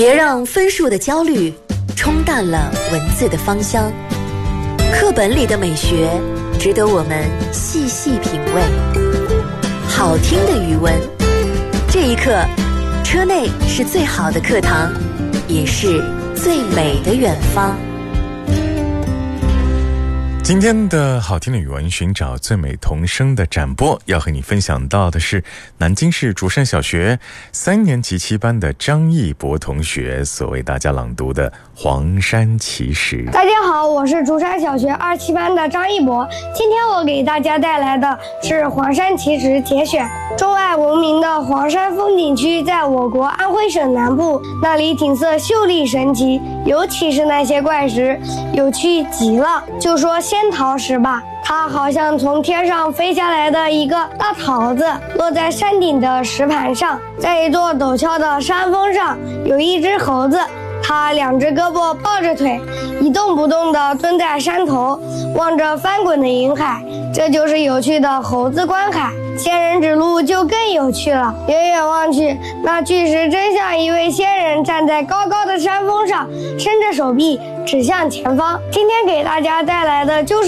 别让分数的焦虑冲淡了文字的芳香。课本里的美学值得我们细细品味。好听的语文，这一刻，车内是最好的课堂，也是最美的远方。 今天的好听的语文寻找最美童声的展播，要和你分享到的是南京市竹山小学3年级7班的张艺博同学所为大家朗读的《黄山奇石》。 大家好，我是竹山小学2、7班的张艺博。今天我给大家带来的是《黄山奇石》节选。中外闻名的黄山风景区在我国安徽省南部，那里景色秀丽神奇，尤其是那些怪石，有趣极了。就说仙桃石吧，它好像从天上飞下来的一个大桃子，落在山顶的石盘上。在一座陡峭的山峰上，有一只猴子，它2只胳膊抱着腿，一动不动地蹲在山头，望着翻滚的云海。这就是有趣的猴子观海。仙人指路就更有趣了，远远望去，那巨石真像一位仙人站在高高的山峰上，伸着手臂指向前方。今天给大家带来的就是